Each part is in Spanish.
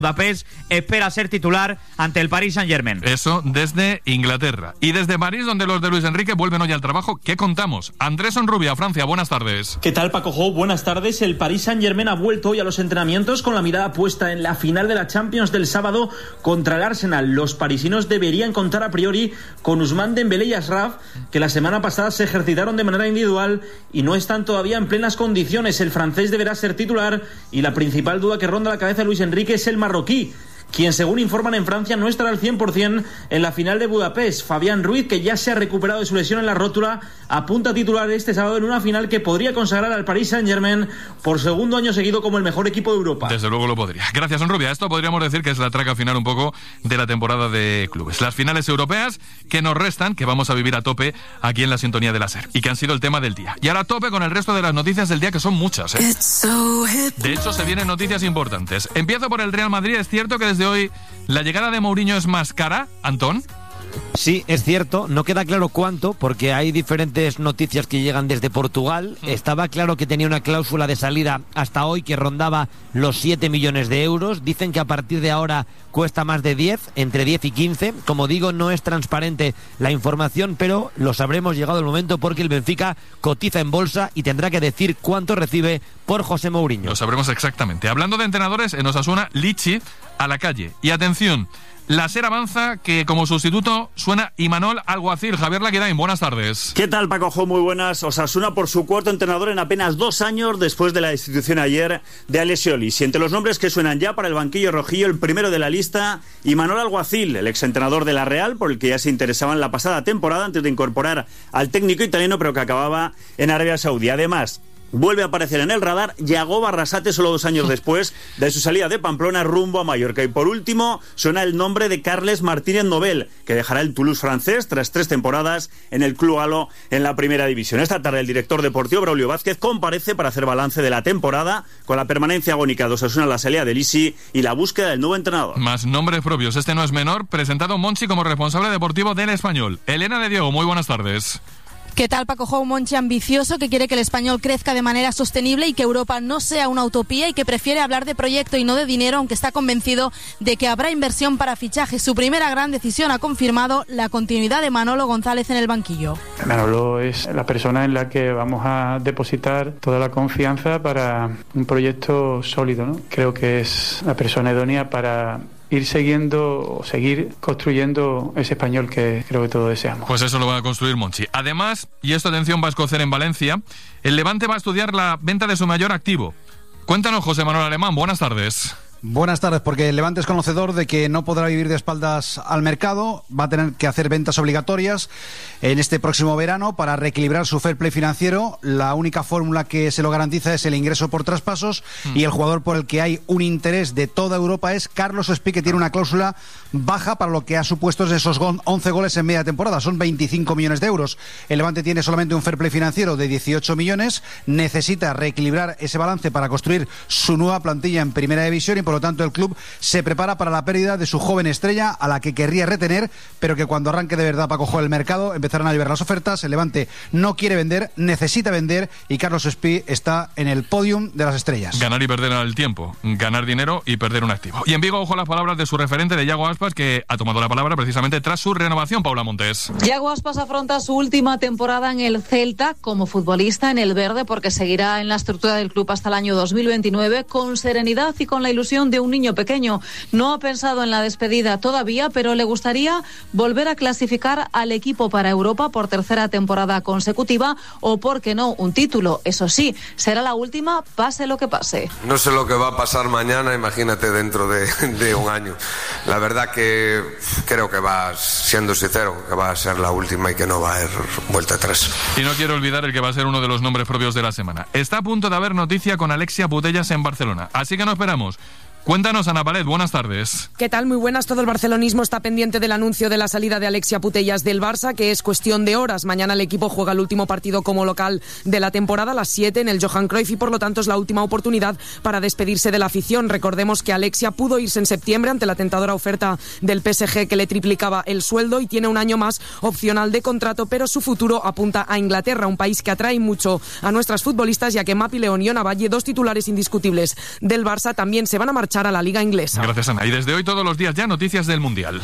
Budapest espera ser titular ante el Paris Saint-Germain. Eso desde Inglaterra. Y desde París, donde los de Luis Enrique vuelven hoy al trabajo, ¿qué contamos? Andrés Onrubia, Francia, buenas tardes. ¿Qué tal, Paco Jo? Buenas tardes. El Paris Saint-Germain ha vuelto hoy a los entrenamientos con la mirada puesta en la final de la Champions del sábado contra el Arsenal. Los parisinos deberían contar a priori con Ousmane Dembélé y Achraf, que la semana pasada se ejercitaron de manera individual y no están todavía en plenas condiciones. El francés deberá ser titular y la principal duda que ronda la cabeza de Luis Enrique es el marroquí, quien según informan en Francia no estará al 100% en la final de Budapest. Fabián Ruiz, que ya se ha recuperado de su lesión en la rótula, apunta a titular este sábado en una final que podría consagrar al Paris Saint-Germain por segundo año seguido como el mejor equipo de Europa. Desde luego lo podría. Gracias, Onrubia. Esto podríamos decir que es la traca final un poco de la temporada de clubes. Las finales europeas que nos restan, que vamos a vivir a tope aquí en la sintonía de la SER y que han sido el tema del día. Y ahora a tope con el resto de las noticias del día, que son muchas, ¿eh? De hecho, se vienen noticias importantes. Empiezo por el Real Madrid. Es cierto que desde hoy la llegada de Mourinho es más cara, Antón. Sí, es cierto, no queda claro cuánto, porque hay diferentes noticias que llegan desde Portugal. Estaba claro que tenía una cláusula de salida hasta hoy que rondaba los 7 millones de euros. Dicen que a partir de ahora cuesta más de 10, entre 10 y 15. Como digo, no es transparente la información, pero lo sabremos llegado el momento, porque el Benfica cotiza en bolsa y tendrá que decir cuánto recibe por José Mourinho. Lo sabremos exactamente. Hablando de entrenadores, en Osasuna, Lichi a la calle. Y atención, la SER avanza que como sustituto suena Imanol Alguacil. Javier Laquirain, buenas tardes. ¿Qué tal, Paco Jo? Muy buenas. Osasuna por su cuarto entrenador en apenas 2 años después de la destitución ayer de Alessio Lici. Entre los nombres que suenan ya para el banquillo rojillo, el primero de la lista, Imanol Alguacil, el exentrenador de la Real, por el que ya se interesaban la pasada temporada antes de incorporar al técnico italiano, pero que acababa en Arabia Saudí. Además, vuelve a aparecer en el radar Yago Barrasate solo 2 años después de su salida de Pamplona rumbo a Mallorca. Y por último suena el nombre de Carles Martínez Nobel, que dejará el Toulouse francés tras 3 temporadas en el Club Galo en la primera división. Esta tarde el director deportivo Braulio Vázquez comparece para hacer balance de la temporada, con la permanencia agónica de Osasuna, la salida de Lici y la búsqueda del nuevo entrenador. Más nombres propios, este no es menor, presentado Monchi como responsable deportivo del Español. Elena de Diego, muy buenas tardes. ¿Qué tal, Paco Jo? Un Monchi ambicioso que quiere que el Español crezca de manera sostenible y que Europa no sea una utopía, y que prefiere hablar de proyecto y no de dinero, aunque está convencido de que habrá inversión para fichajes. Su primera gran decisión ha confirmado la continuidad de Manolo González en el banquillo. Manolo es la persona en la que vamos a depositar toda la confianza para un proyecto sólido, ¿no? Creo que es la persona idónea para ir seguir construyendo ese Español que creo que todos deseamos. Pues eso lo va a construir Monchi. Además, y esto atención va a escocer en Valencia, el Levante va a estudiar la venta de su mayor activo. Cuéntanos, José Manuel Alemán, buenas tardes. Buenas tardes, porque el Levante es conocedor de que no podrá vivir de espaldas al mercado, va a tener que hacer ventas obligatorias en este próximo verano para reequilibrar su fair play financiero. La única fórmula que se lo garantiza es el ingreso por traspasos, y el jugador por el que hay un interés de toda Europa es Carlos Espí, que tiene una cláusula baja para lo que ha supuesto esos 11 goles en media temporada, son 25 millones de euros. El Levante tiene solamente un fair play financiero de 18 millones, necesita reequilibrar ese balance para construir su nueva plantilla en primera división, y por lo tanto el club se prepara para la pérdida de su joven estrella, a la que querría retener, pero que cuando arranque de verdad para coger el mercado empezarán a llover las ofertas. El Levante no quiere vender, necesita vender, y Carlos Espí está en el podium de las estrellas. Ganar y perder al tiempo, ganar dinero y perder un activo. Y en Vigo, ojo a las palabras de su referente, de Yago Aspas, que ha tomado la palabra precisamente tras su renovación. Paula Montes. Yago Aspas afronta su última temporada en el Celta como futbolista en el verde, porque seguirá en la estructura del club hasta el año 2029 con serenidad y con la ilusión de un niño pequeño. No ha pensado en la despedida todavía, pero le gustaría volver a clasificar al equipo para Europa por 3ª temporada consecutiva, o por qué no, un título. Eso sí, será la última, pase lo que pase. No sé lo que va a pasar mañana, imagínate dentro de un año. La verdad que creo que siendo sincero, que va a ser la última y que no va a haber vuelta atrás. Y no quiero olvidar el que va a ser uno de los nombres propios de la semana. Está a punto de haber noticia con Alexia Putellas en Barcelona, así que no esperamos. Cuéntanos, Ana Palet, buenas tardes. ¿Qué tal? Muy buenas. Todo el barcelonismo está pendiente del anuncio de la salida de Alexia Putellas del Barça, que es cuestión de horas. Mañana el equipo juega el último partido como local de la temporada, a las 7 en el Johan Cruyff, y por lo tanto es la última oportunidad para despedirse de la afición. Recordemos que Alexia pudo irse en septiembre ante la tentadora oferta del PSG, que le triplicaba el sueldo, y tiene un año más opcional de contrato, pero su futuro apunta a Inglaterra, un país que atrae mucho a nuestras futbolistas, ya que Mapi León y Ona Valle, 2 titulares indiscutibles del Barça, también se van a marchar marchar a la liga inglesa. Gracias, Ana. Y desde hoy todos los días ya noticias del Mundial.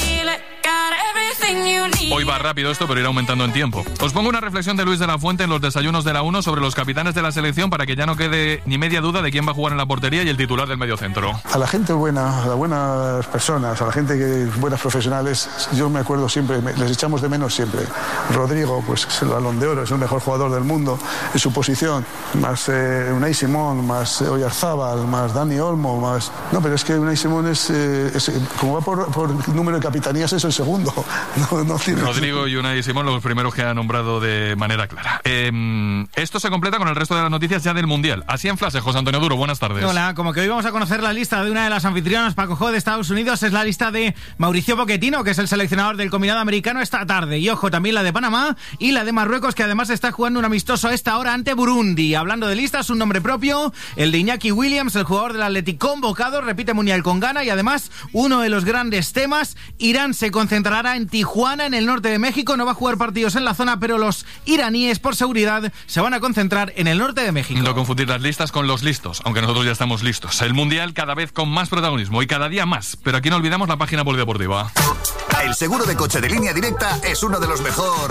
Hoy va rápido esto, pero irá aumentando en tiempo. Os pongo una reflexión de Luis de la Fuente en los desayunos de la 1 sobre los capitanes de la selección para que ya no quede ni media duda de quién va a jugar en la portería y el titular del mediocentro. A la gente buena, a las buenas personas, a la gente que buenas profesionales, yo me acuerdo siempre, les echamos de menos siempre. Rodrigo, pues es el Balón de Oro, es el mejor jugador del mundo en su posición, más Unai Simón, más Oyarzábal, más Dani Olmo, más... No, pero es que Unai Simón es como va por número de capitanías, es el segundo. No tiene... Rodrigo y Unai Simón los primeros que ha nombrado de manera clara. Esto se completa con el resto de las noticias ya del Mundial. Así en flash, José Antonio Duro, buenas tardes. Hola, como que hoy vamos a conocer la lista de una de las anfitrionas, Paco Jo, de Estados Unidos. Es la lista de Mauricio Pochettino, que es el seleccionador del combinado americano esta tarde. Y ojo, también la de Panamá y la de Marruecos, que además está jugando un amistoso a esta hora ante Burundi. Hablando de listas, un nombre propio, el de Iñaki Williams, el jugador del Athletic convocado, repite Mundial con Ghana. Y además, uno de los grandes temas, Irán se concentrará en Tijuana, en el norte de México. No va a jugar partidos en la zona, pero los iraníes, por seguridad, se van a concentrar en el norte de México. No confundir las listas con los listos, aunque nosotros ya estamos listos. El Mundial cada vez con más protagonismo y cada día más, pero aquí no olvidamos la página polideportiva. El seguro de coche de Línea Directa es uno de los mejor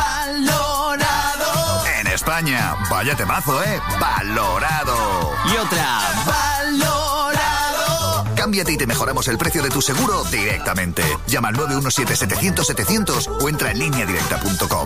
valorado en España. Vaya temazo, valorado. Y otra, valorado. Cámbiate y te mejoramos el precio de tu seguro directamente. Llama al 917-700-700 o entra en lineadirecta.com.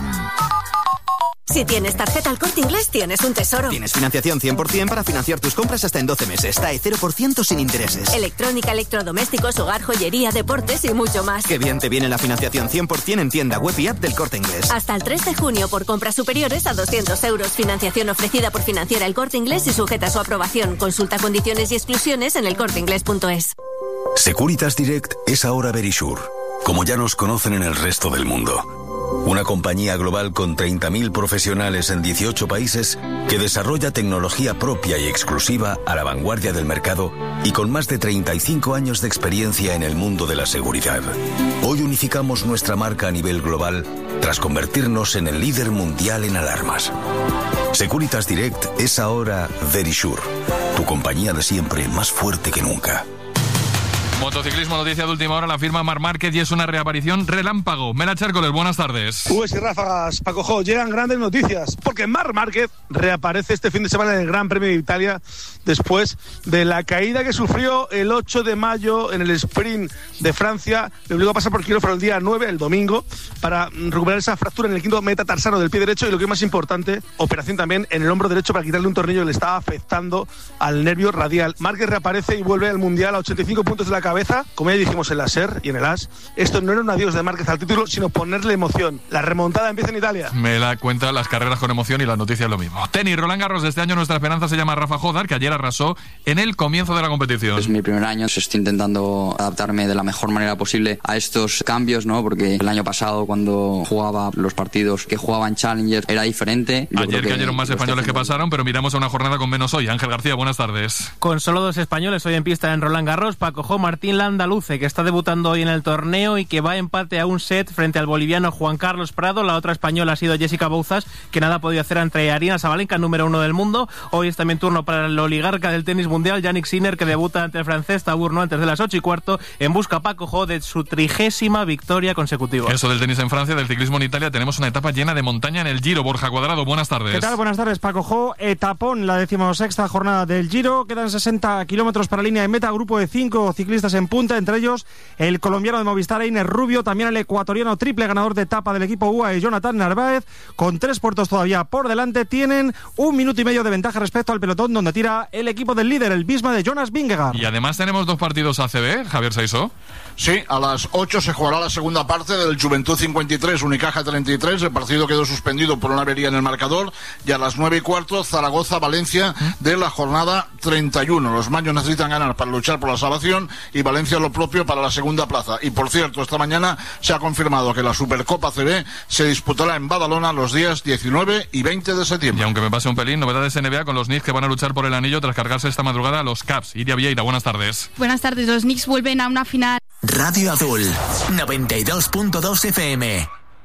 Si tienes tarjeta Al Corte Inglés, tienes un tesoro. Tienes financiación 100% para financiar tus compras hasta en 12 meses. TAE 0% sin intereses. Electrónica, electrodomésticos, hogar, joyería, deportes y mucho más. Qué bien te viene la financiación 100% en tienda web y app del Corte Inglés. Hasta el 3 de junio por compras superiores a 200 euros. Financiación ofrecida por Financiera El Corte Inglés y sujeta a su aprobación. Consulta condiciones y exclusiones en elcorteinglés.es. Securitas Direct es ahora Verisure, como ya nos conocen en el resto del mundo. Una compañía global con 30.000 profesionales en 18 países que desarrolla tecnología propia y exclusiva a la vanguardia del mercado y con más de 35 años de experiencia en el mundo de la seguridad. Hoy unificamos nuestra marca a nivel global tras convertirnos en el líder mundial en alarmas. Securitas Direct es ahora Verisure, tu compañía de siempre más fuerte que nunca. Motociclismo, noticia de última hora, la firma Marc Márquez y es una reaparición relámpago. Mela Chércoles, buenas tardes. Ubes y ráfagas, Paco Jo, llegan grandes noticias, porque Marc Márquez reaparece este fin de semana en el Gran Premio de Italia después de la caída que sufrió el 8 de mayo en el sprint de Francia. Le obligó a pasar por quirófano el día 9, el domingo, para recuperar esa fractura en el quinto metatarsano del pie derecho y lo que es más importante, operación también en el hombro derecho para quitarle un tornillo que le estaba afectando al nervio radial. Márquez reaparece y vuelve al Mundial a 85 puntos de la cabeza, como ya dijimos en la SER y en el AS. Esto no era un adiós de Márquez al título, sino ponerle emoción. La remontada empieza en Italia. Me la cuenta las carreras con emoción y las noticias lo mismo. Tenis, Roland Garros de este año, nuestra esperanza se llama Rafa Jodar, que ayer arrasó en el comienzo de la competición. Es mi primer año, estoy intentando adaptarme de la mejor manera posible a estos cambios, ¿no? Porque el año pasado, cuando jugaba los partidos que jugaba en Challenger, era diferente. Ayer cayeron más españoles que pasaron, pero miramos a una jornada con menos hoy. Ángel García, buenas tardes. Con solo 2 españoles hoy en pista en Roland Garros, Paco Jo, Martín Landaluce, que está debutando hoy en el torneo y que va a empate a un set frente al boliviano Juan Carlos Prado. La otra española ha sido Jessica Bouzas, que nada ha podido hacer ante Aryna Sabalenka, número 1 del mundo. Hoy es también turno para el oligarca del tenis mundial, Jannik Sinner, que debuta ante el francés Taburno antes de las 8:15, en busca, Paco Jo, de su 30ª victoria consecutiva. Eso del tenis en Francia, del ciclismo en Italia, tenemos una etapa llena de montaña en el Giro. Borja Cuadrado, buenas tardes. ¿Qué tal? Buenas tardes, Paco Jo. Etapón, la 16ª jornada del Giro. Quedan 60 kilómetros para línea de meta, grupo de 5 ciclistas en punta, entre ellos el colombiano de Movistar, Einer Rubio, también el ecuatoriano triple ganador de etapa del equipo UAE, Jonathan Narváez, con 3 puertos todavía por delante. Tienen 1 minuto y medio de ventaja respecto al pelotón, donde tira el equipo del líder, el Visma de Jonas Vingegaard. Y además tenemos 2 partidos ACB, Javier Saisó. Sí, a las 8 se jugará la segunda parte del Juventud 53, Unicaja 33. El partido quedó suspendido por una avería en el marcador. Y a las 9:15, Zaragoza-Valencia de la jornada 31. Los maños necesitan ganar para luchar por la salvación y Valencia lo propio para la segunda plaza. Y por cierto, esta mañana se ha confirmado que la Supercopa CB se disputará en Badalona los días 19 y 20 de septiembre. Y aunque me pase un pelín, novedades NBA con los Knicks que van a luchar por el anillo tras cargarse esta madrugada a los Cavs. Iria Vieira, buenas tardes. Buenas tardes, los Knicks vuelven a una final. Radio Azul, 92.2 FM.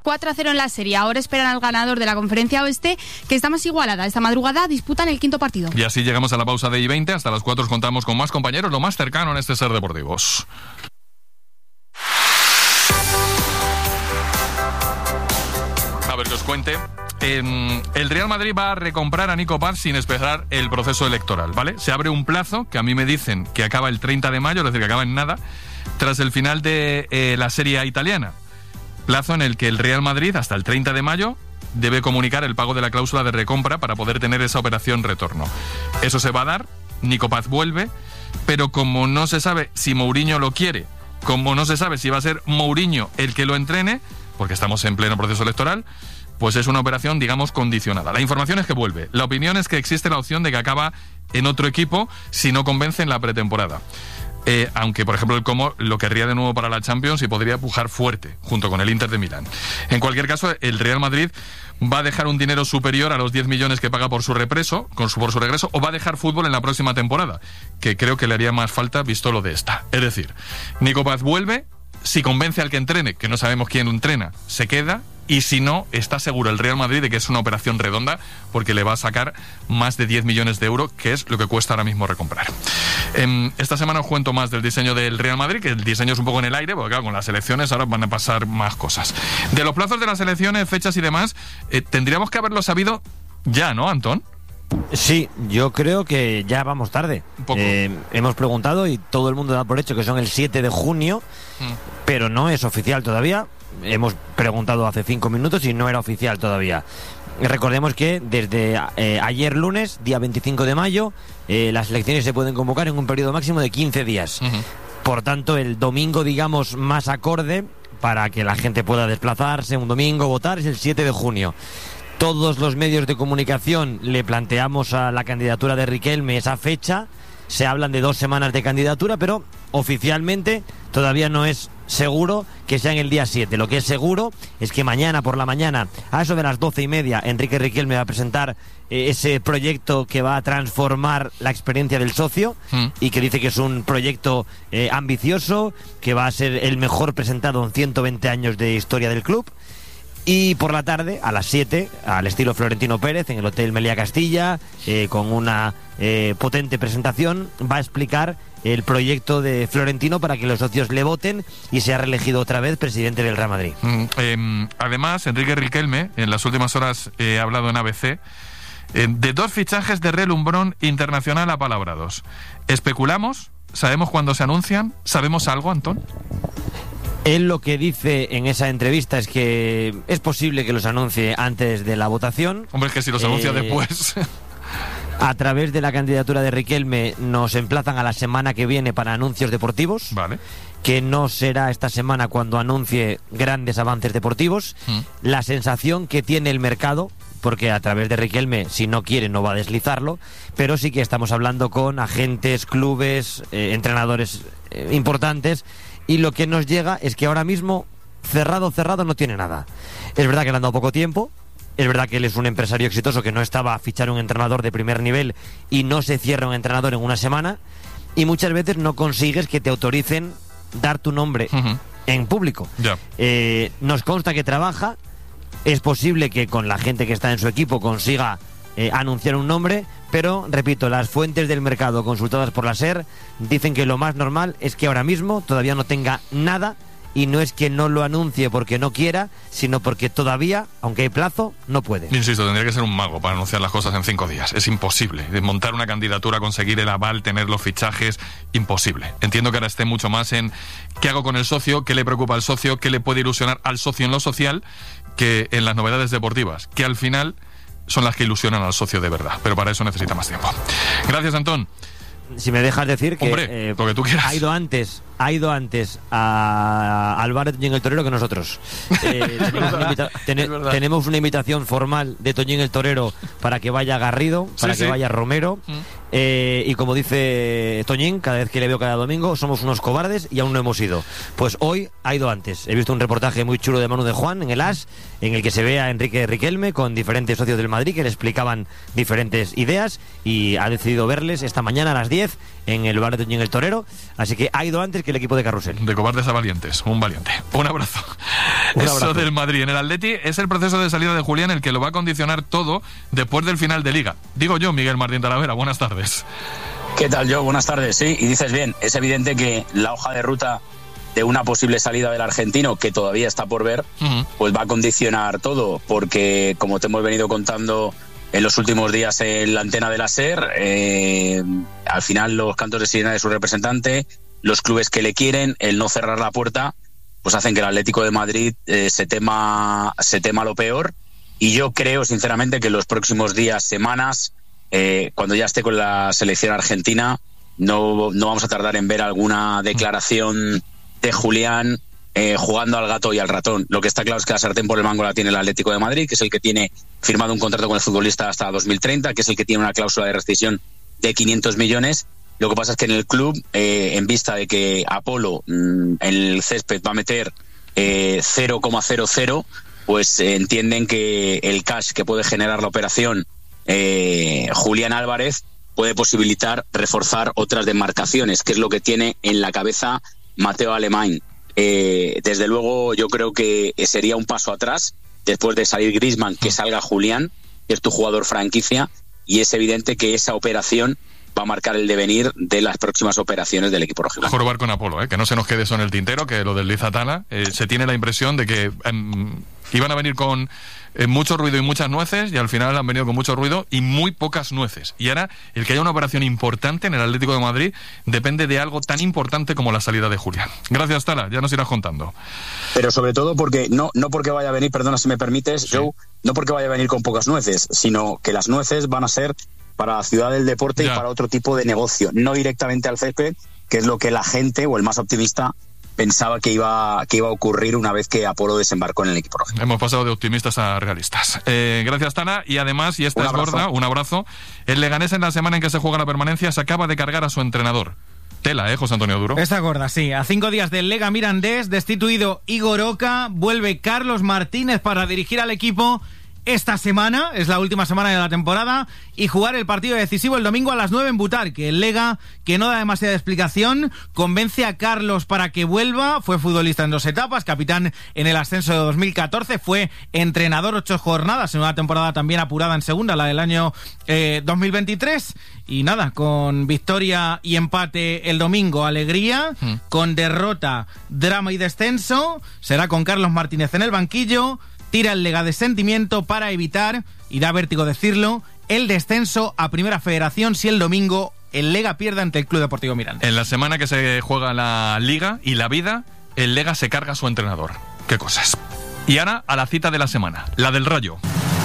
4-0 en la serie. Ahora esperan al ganador de la Conferencia Oeste, que está más igualada. Esta madrugada disputan el quinto partido. Y así llegamos a la pausa de I20. Hasta las 4 contamos con más compañeros, lo más cercano en este Ser Deportivos. A ver, que os cuente. El Real Madrid va a recomprar a Nico Paz sin esperar el proceso electoral, ¿vale? Se abre un plazo que a mí me dicen que acaba el 30 de mayo, es decir, que acaba en nada, tras el final de la Serie A italiana. Plazo en el que el Real Madrid, hasta el 30 de mayo, debe comunicar el pago de la cláusula de recompra para poder tener esa operación retorno. Eso se va a dar, Nico Paz vuelve, pero como no se sabe si Mourinho lo quiere, como no se sabe si va a ser Mourinho el que lo entrene, porque estamos en pleno proceso electoral, pues es una operación, digamos, condicionada. La información es que vuelve. La opinión es que existe la opción de que acaba en otro equipo si no convence en la pretemporada. Aunque, por ejemplo, el Como lo querría de nuevo para la Champions y podría pujar fuerte, junto con el Inter de Milán. En cualquier caso, el Real Madrid va a dejar un dinero superior a los 10 millones que paga por su regreso, o va a dejar fútbol en la próxima temporada, que creo que le haría más falta visto lo de esta. Es decir, Nico Paz vuelve, si convence al que entrene, que no sabemos quién entrena, se queda, y si no, está seguro el Real Madrid de que es una operación redonda, porque le va a sacar más de 10 millones de euros, que es lo que cuesta ahora mismo recomprar. Esta semana os cuento más del diseño del Real Madrid, que el diseño es un poco en el aire, porque claro, con las elecciones ahora van a pasar más cosas. De los plazos de las elecciones, fechas y demás, tendríamos que haberlo sabido ya, ¿no, Antón? Sí, yo creo que ya vamos tarde. Hemos preguntado y todo el mundo da por hecho que son el 7 de junio, pero no es oficial todavía. Hemos preguntado hace 5 minutos y no era oficial todavía. Recordemos que desde ayer lunes, día 25 de mayo, las elecciones se pueden convocar en un periodo máximo de 15 días. Por tanto, el domingo, digamos, más acorde para que la gente pueda desplazarse un domingo, votar, es el 7 de junio. Todos los medios de comunicación le planteamos a la candidatura de Riquelme esa fecha. Se hablan de 2 semanas de candidatura, pero oficialmente todavía no es seguro que sea en el día 7. Lo que es seguro es que mañana por la mañana, a eso de las 12:30, Enrique Riquelme va a presentar ese proyecto que va a transformar la experiencia del socio y que dice que es un proyecto ambicioso, que va a ser el mejor presentado en 120 años de historia del club. Y por la tarde, a las 7, al estilo Florentino Pérez, en el Hotel Meliá Castilla, con una potente presentación, va a explicar el proyecto de Florentino para que los socios le voten y sea reelegido otra vez presidente del Real Madrid. Además, Enrique Riquelme, en las últimas horas ha hablado en ABC, de 2 fichajes de relumbrón internacional apalabrados. ¿Especulamos? ¿Sabemos cuándo se anuncian? ¿Sabemos algo, Antón? Él lo que dice en esa entrevista es que es posible que los anuncie antes de la votación. Hombre, es que si los anuncia después... A través de la candidatura de Riquelme nos emplazan a la semana que viene para anuncios deportivos. Vale. Que no será esta semana cuando anuncie grandes avances deportivos. La sensación que tiene el mercado, porque a través de Riquelme, si no quiere, no va a deslizarlo, pero sí que estamos hablando con agentes, clubes, entrenadores importantes, y lo que nos llega es que ahora mismo cerrado no tiene nada. Es verdad que le han dado poco tiempo, es verdad que él es un empresario exitoso que no estaba a fichar un entrenador de primer nivel y no se cierra un entrenador en una semana, y muchas veces no consigues que te autoricen dar tu nombre en público. Nos consta que trabaja, es posible que con la gente que está en su equipo consiga anunciar un nombre, pero repito, las fuentes del mercado consultadas por la SER dicen que lo más normal es que ahora mismo todavía no tenga nada, y no es que no lo anuncie porque no quiera, sino porque todavía, aunque hay plazo, no puede. Insisto, tendría que ser un mago para anunciar las cosas en 5 días. Es imposible. Desmontar una candidatura, conseguir el aval, tener los fichajes, imposible. Entiendo que ahora esté mucho más en qué hago con el socio, qué le preocupa al socio, qué le puede ilusionar al socio en lo social, que en las novedades deportivas, que al final son las que ilusionan al socio de verdad, pero para eso necesita más tiempo. Gracias, Antón. Si me dejas decir que, hombre, lo que tú quieras. ha ido antes al bar de Toñín el Torero que nosotros. Tenemos una invitación formal de Toñín el Torero para que vaya Garrido, para que vaya Romero. Y como dice Toñín, cada vez que le veo cada domingo, somos unos cobardes y aún no hemos ido. Pues hoy ha ido antes. He visto un reportaje muy chulo de Manu de Juan en el AS, en el que se ve a Enrique Riquelme con diferentes socios del Madrid que le explicaban diferentes ideas, y ha decidido verles esta mañana a las 10 en el Bar de Toñín el Torero, así que ha ido antes que el equipo de Carrusel. De cobardes a valientes, un valiente. Un abrazo. Eso del Madrid. En el Atleti es el proceso de salida de Julián el que lo va a condicionar todo después del final de Liga. Digo yo, Miguel Martín Talavera, buenas tardes. ¿Qué tal, Joe? Buenas tardes. Sí, y dices bien, es evidente que la hoja de ruta de una posible salida del argentino, que todavía está por ver, pues va a condicionar todo, porque como te hemos venido contando en los últimos días en la antena de la SER, al final los cantos de sirena de su representante, los clubes que le quieren, el no cerrar la puerta, pues hacen que el Atlético de Madrid se tema lo peor, y yo creo sinceramente que en los próximos días, semanas, cuando ya esté con la selección argentina, no vamos a tardar en ver alguna declaración de Julián jugando al gato y al ratón. Lo que está claro es que la sartén por el mango la tiene el Atlético de Madrid, que es el que tiene firmado un contrato con el futbolista hasta 2030, que es el que tiene una cláusula de rescisión de 500 millones. Lo que pasa es que en el club, en vista de que Apolo en el césped va a meter 0,00, pues entienden que el cash que puede generar la operación Julián Álvarez puede posibilitar reforzar otras demarcaciones, que es lo que tiene en la cabeza Mateo Alemán. Desde luego yo creo que sería un paso atrás después de salir Griezmann, que salga Julián, que es tu jugador franquicia, y es evidente que esa operación va a marcar el devenir de las próximas operaciones del equipo rojiblanco. Jorobar con Apolo, que no se nos quede eso en el tintero, que lo del Lizatana, se tiene la impresión de que iban a venir con mucho ruido y muchas nueces, y al final han venido con mucho ruido y muy pocas nueces. Y ahora, el que haya una operación importante en el Atlético de Madrid depende de algo tan importante como la salida de Julián. Gracias, Tala, ya nos irás contando. Pero sobre todo porque, no porque vaya a venir, perdona si me permites, sí, Joe, no porque vaya a venir con pocas nueces, sino que las nueces van a ser para la ciudad del deporte y para otro tipo de negocio, no directamente al césped, que es lo que la gente o el más optimista pensaba que iba a ocurrir una vez que Apolo desembarcó en el equipo rojo. Hemos pasado de optimistas a realistas. Gracias, Tana. Y además, y esta es gorda, un abrazo. El Leganés, en la semana en que se juega la permanencia, se acaba de cargar a su entrenador. Tela, José Antonio Duro. Esta gorda, sí. A 5 días del Lega Mirandés, destituido Igor Oca, vuelve Carlos Martínez para dirigir al equipo esta semana, es la última semana de la temporada, y jugar el partido decisivo el domingo a las 9 en Butarque. El Lega, que no da demasiada explicación, convence a Carlos para que vuelva. Fue futbolista en 2 etapas, capitán en el ascenso de 2014, fue entrenador 8 jornadas en una temporada también apurada en segunda, la del año 2023. Y nada, con victoria y empate el domingo, alegría, con derrota, drama y descenso. Será con Carlos Martínez en el banquillo. Tira el Lega de sentimiento para evitar, y da vértigo decirlo, el descenso a Primera Federación si el domingo el Lega pierde ante el Club Deportivo Mirandés. En la semana que se juega la Liga y la vida, el Lega se carga a su entrenador. Qué cosas. Y ahora a la cita de la semana, la del Rayo.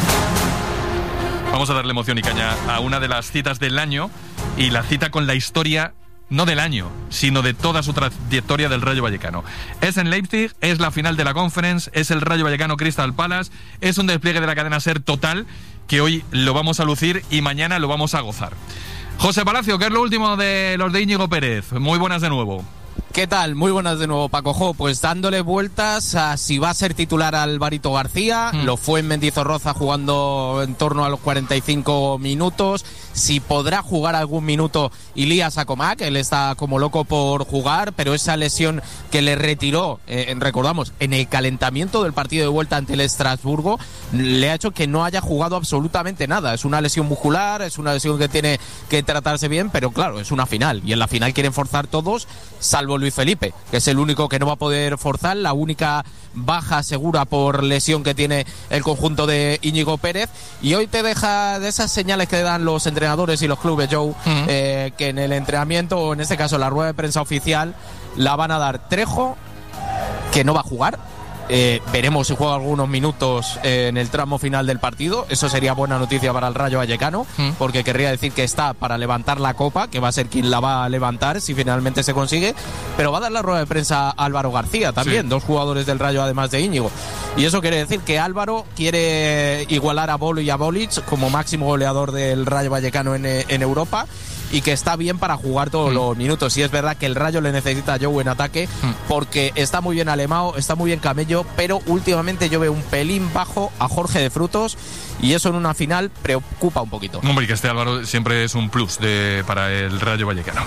Vamos a darle emoción y caña a una de las citas del año, y la cita con la historia no del año, sino de toda su trayectoria del Rayo Vallecano. Es en Leipzig, es la final de la Conference, es el Rayo Vallecano Crystal Palace, es un despliegue de la cadena SER total, que hoy lo vamos a lucir y mañana lo vamos a gozar. José Palacio, ¿qué es lo último de los de Íñigo Pérez? Muy buenas de nuevo. ¿Qué tal? Muy buenas de nuevo, Paco Jo. Pues dándole vueltas a si va a ser titular Alvarito García, lo fue en Mendizorroza jugando en torno a los 45 minutos, si podrá jugar algún minuto Ilías Acomac, él está como loco por jugar, pero esa lesión que le retiró, recordamos, en el calentamiento del partido de vuelta ante el Estrasburgo, le ha hecho que no haya jugado absolutamente nada. Es una lesión muscular, es una lesión que tiene que tratarse bien, pero claro, es una final, y en la final quieren forzar todos, salvo Luis Felipe, que es el único que no va a poder forzar, la única baja segura por lesión que tiene el conjunto de Íñigo Pérez. Y hoy te deja de esas señales que dan los entrenadores y los clubes, Joe, que en el entrenamiento, o en este caso la rueda de prensa oficial, la van a dar Trejo, que no va a jugar. Veremos si juega algunos minutos en el tramo final del partido. Eso sería buena noticia para el Rayo Vallecano, porque querría decir que está para levantar la copa, que va a ser quien la va a levantar si finalmente se consigue. Pero va a dar la rueda de prensa Álvaro García también, dos jugadores del Rayo además de Íñigo. Y eso quiere decir que Álvaro quiere igualar a Bolo y a Bolic como máximo goleador del Rayo Vallecano en Europa. y que está bien para jugar todos los minutos. Y es verdad que el Rayo le necesita a Jou en ataque porque está muy bien Alemão, está muy bien Camello, pero últimamente yo veo un pelín bajo a Jorge de Frutos y eso en una final preocupa un poquito. Hombre, y que Álvaro siempre es un plus para el Rayo Vallecano.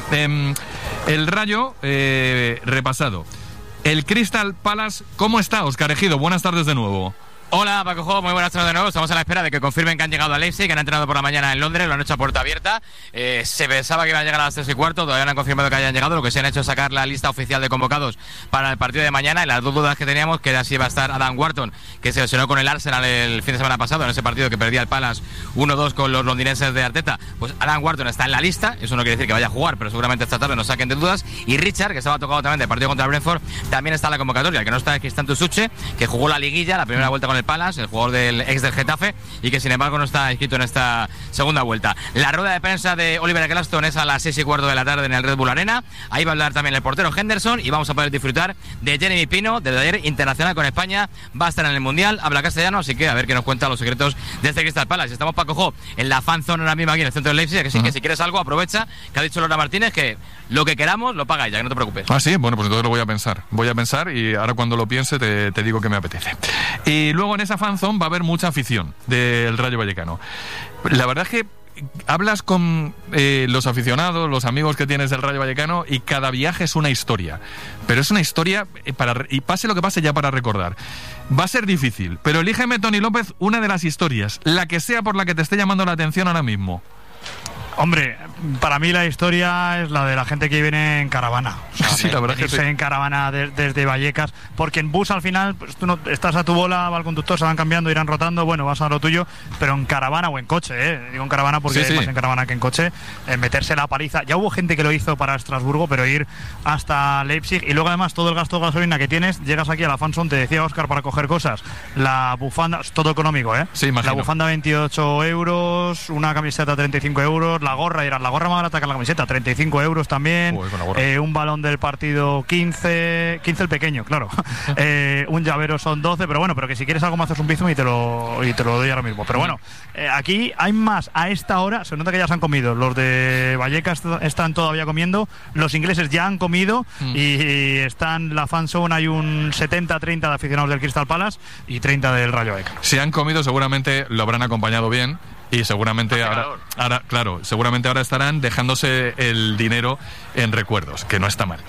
El Rayo, repasado. El Crystal Palace, ¿cómo está, Óscar Ejido? Buenas tardes de nuevo. Hola, Paco Jo, muy buenas tardes de nuevo. Estamos a la espera de que confirmen que han llegado a Leipzig, que han entrenado por la mañana en Londres, lo han hecho a puerta abierta. Se pensaba que iban a llegar a las 3:15, todavía no han confirmado que hayan llegado. Lo que se han hecho es sacar la lista oficial de convocados para el partido de mañana. Y las dos dudas que teníamos, que era si iba a estar Adam Wharton, que se lesionó con el Arsenal el fin de semana pasado, en ese partido que perdía el Palace 1-2 con los londinenses de Arteta. Pues Adam Wharton está en la lista, eso no quiere decir que vaya a jugar, pero seguramente esta tarde nos saquen de dudas. Y Richard, que estaba tocado también del partido contra el Brentford, también está en la convocatoria. El que no está es Cristian Tusuche, que jugó la liguilla, la primera vuelta con el Palace, el jugador del ex del Getafe, y que sin embargo no está inscrito en esta segunda vuelta. La rueda de prensa de Oliver Glaston es a las 6:15 de la tarde en el Red Bull Arena. Ahí va a hablar también el portero Henderson y vamos a poder disfrutar de Jeremy Pino, desde ayer internacional con España, va a estar en el Mundial, habla castellano, así que a ver qué nos cuenta los secretos de este Crystal Palace. Estamos, Paco Jo, en la fan zone ahora mismo aquí en el centro de Leipzig, que sí, que si quieres algo aprovecha, que ha dicho Laura Martínez que lo que queramos lo paga ella, que no te preocupes. Ah, sí, bueno, pues entonces lo voy a pensar y ahora cuando lo piense te digo que me apetece. Y luego en esa fan zone va a haber mucha afición del Rayo Vallecano. La verdad es que hablas con los aficionados, los amigos que tienes del Rayo Vallecano y cada viaje es una historia. Pero es una historia y pase lo que pase ya para recordar. Va a ser difícil, pero elígeme, Tony López, una de las historias, la que sea por la que te esté llamando la atención ahora mismo. Hombre, para mí la historia es la de la gente que viene en caravana. O sea, sí, la verdad que sí. En caravana desde Vallecas, porque en bus al final pues, tú no estás a tu bola, va el conductor, se van cambiando, irán rotando, bueno, vas a lo tuyo, pero en caravana o en coche, digo en caravana porque hay más en caravana que en coche, meterse la paliza. Ya hubo gente que lo hizo para Estrasburgo, pero ir hasta Leipzig y luego además todo el gasto de gasolina que tienes, llegas aquí a la Fanzone, te decía Óscar, para coger cosas, la bufanda, es todo económico, Sí, imagino. La bufanda 28 euros, una camiseta 35 euros, la gorra más barata que la camiseta, 35 euros también. Un balón del partido 15 el pequeño, claro. Un llavero son 12, pero bueno, pero que si quieres algo más haces un bizum y te lo doy ahora mismo. Pero bueno, aquí hay más a esta hora, se nota que ya se han comido. Los de Vallecas están todavía comiendo, los ingleses ya han comido y están la fanzone, hay un 70-30 de aficionados del Crystal Palace y 30 del Rayo Vallecano. Si han comido seguramente lo habrán acompañado bien. Y seguramente seguramente ahora estarán dejándose el dinero en recuerdos, que no está mal.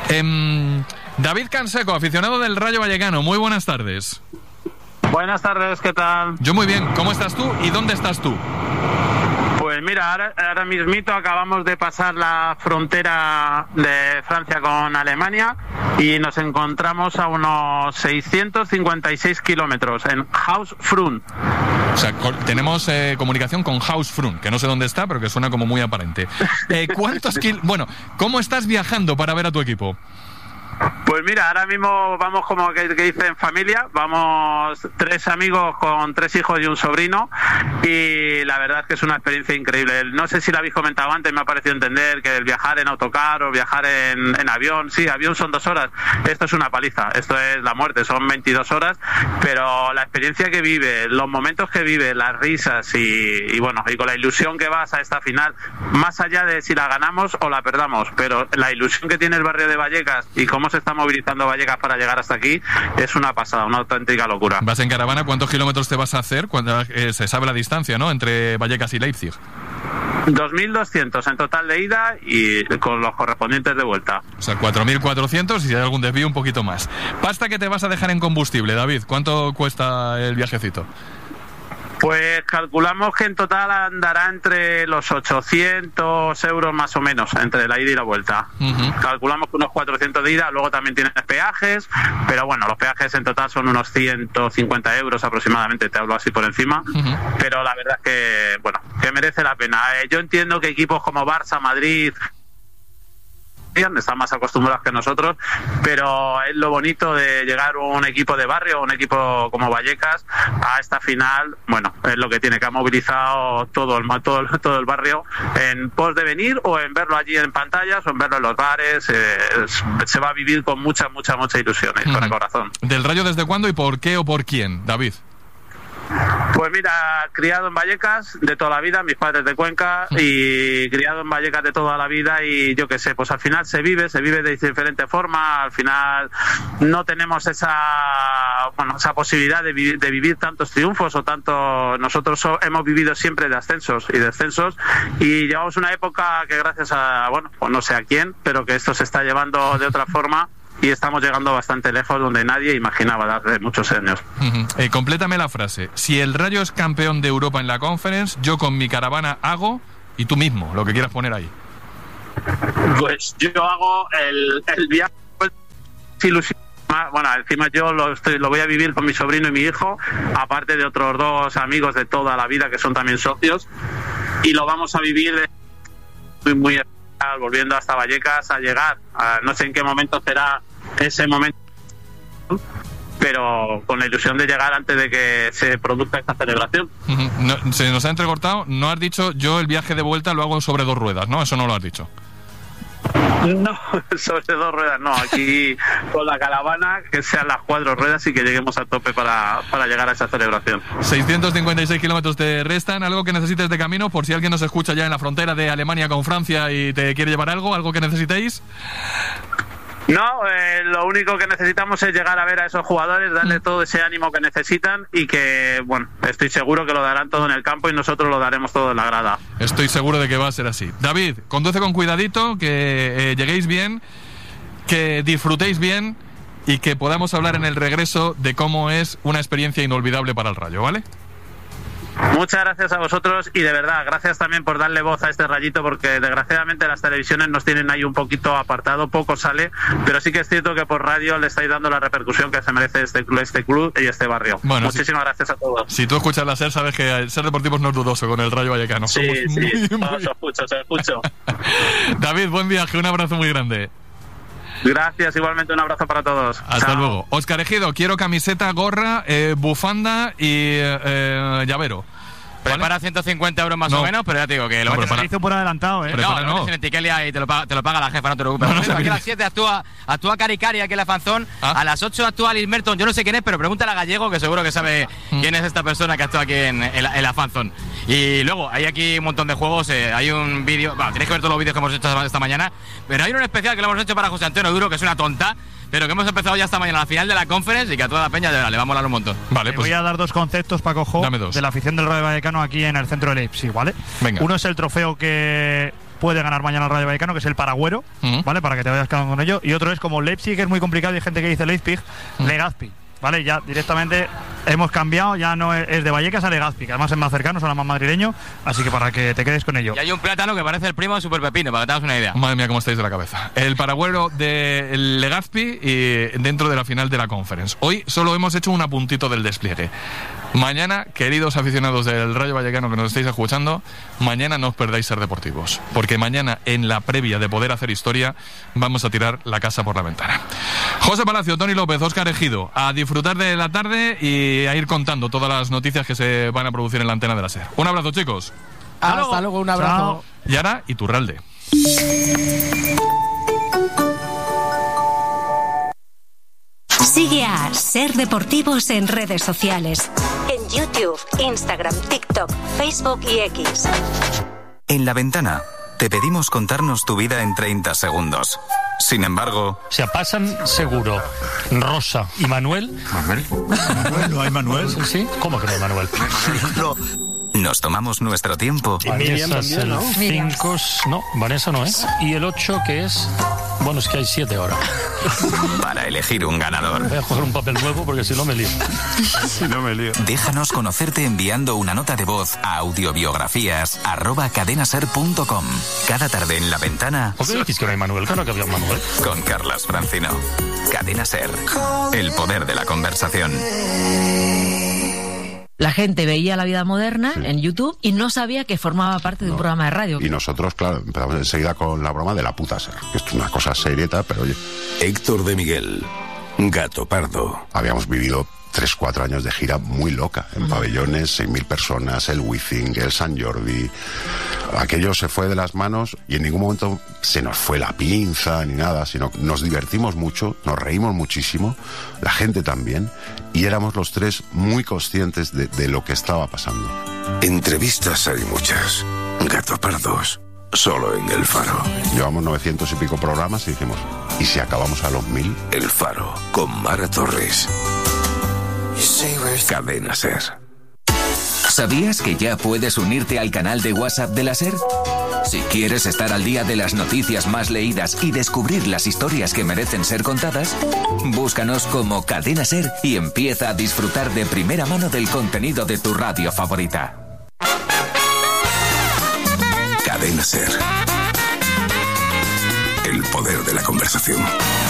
David Canseco, aficionado del Rayo Vallecano, muy buenas tardes. Buenas tardes, ¿qué tal? Yo muy bien, ¿cómo estás tú y dónde estás tú? Pues mira, ahora mismito acabamos de pasar la frontera de Francia con Alemania y nos encontramos a unos 656 kilómetros en Hausfrun. O sea, tenemos comunicación con Hausfrun, que no sé dónde está, pero que suena como muy aparente. Bueno, ¿cómo estás viajando para ver a tu equipo? Pues mira, ahora mismo vamos como que dice en familia, vamos 3 amigos con 3 hijos y un sobrino y la verdad es que es una experiencia increíble. No sé si lo habéis comentado antes, me ha parecido entender que el viajar en autocar o viajar en avión, sí, avión son 2 horas, esto es una paliza, esto es la muerte, son 22 horas, pero la experiencia que vive, los momentos que vive, las risas y bueno, y con la ilusión que vas a esta final, más allá de si la ganamos o la perdamos, pero la ilusión que tiene el barrio de Vallecas y cómo se está movilizando Vallecas para llegar hasta aquí es una pasada, una auténtica locura. ¿Vas en caravana? ¿Cuántos kilómetros te vas a hacer? Cuando se sabe la distancia, ¿no? Entre Vallecas y Leipzig. 2.200 en total de ida y con los correspondientes de vuelta. O sea, 4.400 y si hay algún desvío un poquito más. Pasta que te vas a dejar en combustible, David. ¿Cuánto cuesta el viajecito? Pues calculamos que en total andará entre los 800 euros más o menos, entre la ida y la vuelta. Calculamos que unos 400 de ida, luego también tienes peajes, pero bueno, los peajes en total son unos 150 euros aproximadamente, te hablo así por encima, pero la verdad es que, bueno, que merece la pena. Yo entiendo que equipos como Barça, Madrid están más acostumbrados que nosotros, pero es lo bonito de llegar un equipo de barrio, un equipo como Vallecas a esta final. Bueno, es lo que tiene, que ha movilizado todo el barrio en pos de venir o en verlo allí en pantallas o en verlo en los bares. Se va a vivir con mucha ilusión y con el corazón. ¿Del Rayo desde cuándo y por qué o por quién, David? Pues mira, criado en Vallecas de toda la vida, mis padres de Cuenca, y criado en Vallecas de toda la vida, y yo qué sé, pues al final se vive de diferente forma. Al final no tenemos esa posibilidad de vivir tantos triunfos o tanto. Nosotros hemos vivido siempre de ascensos y descensos, y llevamos una época que gracias a, pues no sé a quién, pero que esto se está llevando de otra forma. Y estamos llegando bastante lejos donde nadie imaginaba hace muchos años. Complétame la frase. Si el Rayo es campeón de Europa en la Conference, yo con mi caravana hago, y tú mismo, lo que quieras poner ahí. Pues yo hago el viaje ilusión. Bueno, encima yo lo voy a vivir con mi sobrino y mi hijo, aparte de otros 2 amigos de toda la vida que son también socios, y lo vamos a vivir muy especial, volviendo hasta Vallecas a llegar. No sé en qué momento será ese momento, pero con la ilusión de llegar antes de que se produzca esta celebración. No, se nos ha entrecortado. No has dicho yo el viaje de vuelta lo hago sobre 2 ruedas, ¿no? Eso no lo has dicho. No, sobre 2 ruedas no. Aquí con la caravana, que sean las 4 ruedas y que lleguemos a tope para llegar a esa celebración. 656 kilómetros te restan. ¿Algo que necesites de camino? Por si alguien nos escucha ya en la frontera de Alemania con Francia y te quiere llevar algo que necesitéis. No, lo único que necesitamos es llegar a ver a esos jugadores, darle todo ese ánimo que necesitan, y que, estoy seguro que lo darán todo en el campo y nosotros lo daremos todo en la grada. Estoy seguro de que va a ser así. David, conduce con cuidadito, que lleguéis bien, que disfrutéis bien y que podamos hablar en el regreso de cómo es una experiencia inolvidable para el Rayo, ¿vale? Muchas gracias a vosotros, y de verdad, gracias también por darle voz a este Rayito, porque desgraciadamente las televisiones nos tienen ahí un poquito apartado, poco sale, pero sí que es cierto que por radio le estáis dando la repercusión que se merece este club y este barrio. Bueno, muchísimas gracias a todos. Si tú escuchas la SER, sabes que el Ser Deportivos no es dudoso con el Rayo Vallecano. Sí, os escucho. David, buen viaje, un abrazo muy grande. Gracias, igualmente un abrazo para todos. Hasta luego. Óscar Ejido, quiero camiseta, gorra, bufanda y llavero. Prepara 150 euros más o menos, pero ya te digo que lo hizo por adelantado, ¿eh? No, lo metes en Etiquelia y te lo paga la jefa, no te preocupes. Aquí a las 7 actúa Cari Cari aquí en la Fanzón. A las 8 actúa Liz Merton. Yo no sé quién es, pero pregúntale a Gallego, que seguro que sabe quién es esta persona que actúa aquí en la Fanzón. Y luego hay aquí un montón de juegos. Hay un vídeo, tenéis que ver todos los vídeos que hemos hecho esta mañana, pero hay un especial que lo hemos hecho para José Antonio Duro, que es una tonta, pero que hemos empezado ya esta mañana a la final de la Conference y que a toda la peña le va a molar un montón. Vale, pues voy a dar 2 conceptos, Paco Jo, de la afición del Rayo Vallecano aquí en el centro de Leipzig, ¿vale? Venga. Uno es el trofeo que puede ganar mañana el Rayo Vallecano, que es el Paragüero, ¿vale? Para que te vayas quedando con ello. Y otro es, como Leipzig es muy complicado y hay gente que dice Leipzig, Legazpi, ¿vale? Ya directamente hemos cambiado, ya no es de Vallecas a Legazpi, que además es más cercano, suena más madrileño, así que para que te quedes con ello. Y hay un plátano que parece el primo de Super Pepino, para que te hagas una idea. Madre mía, cómo estáis de la cabeza. El Paragüero de Legazpi y dentro de la final de la Conference. Hoy solo hemos hecho un apuntito del despliegue. Mañana, queridos aficionados del Rayo Vallecano que nos estáis escuchando, mañana no os perdáis Ser Deportivos, porque mañana, en la previa de poder hacer historia, vamos a tirar la casa por la ventana. José Palacio, Tony López, Óscar Ejido, a disfrutar de la tarde y a ir contando todas las noticias que se van a producir en la antena de la SER. Un abrazo, chicos. Hasta luego, un abrazo. Chao. Y ahora, Iturralde. Sigue a Ser Deportivos en redes sociales. En YouTube, Instagram, TikTok, Facebook y X. En La Ventana te pedimos contarnos tu vida en 30 segundos. Sin embargo... Se pasan seguro Rosa y Manuel. ¿Manuel? ¿No hay Manuel? Sí. ¿Cómo que no hay Manuel? No. Nos tomamos nuestro tiempo. Vanessa es el 5... No, Vanessa no es. Y el 8 que es... Bueno, es que hay 7 ahora. Para elegir un ganador. Voy a coger un papel nuevo porque si no me lío. Déjanos conocerte enviando una nota de voz a audiobiografías@cadenaser.com. Cada tarde en La Ventana. ¿Por qué decís que no hay Manuel? Claro que había Manuel. Con Carlas Francino. Cadena Ser. El poder de la conversación. La gente veía La Vida Moderna en YouTube y no sabía que formaba parte de un programa de radio. Y nosotros, claro, empezamos enseguida con la broma de la puta SER. Esto es una cosa serieta, pero oye. Héctor de Miguel, Gato Pardo. Habíamos vivido 3-4 años de gira muy loca, en pabellones, 6.000 personas, el Wizzing, el Sant Jordi. Aquello se fue de las manos y en ningún momento se nos fue la pinza ni nada, sino nos divertimos mucho, nos reímos muchísimo, la gente también, y éramos los tres muy conscientes de lo que estaba pasando. Entrevistas hay muchas. Gato Pardos, solo en El Faro. Llevamos 900 y pico programas y dijimos, ¿y si acabamos a los 1000? El Faro, con Mara Torres. Cadena SER. ¿Sabías que ya puedes unirte al canal de WhatsApp de la SER? Si quieres estar al día de las noticias más leídas y descubrir las historias que merecen ser contadas, búscanos como Cadena SER y empieza a disfrutar de primera mano del contenido de tu radio favorita. Cadena SER. El poder de la conversación.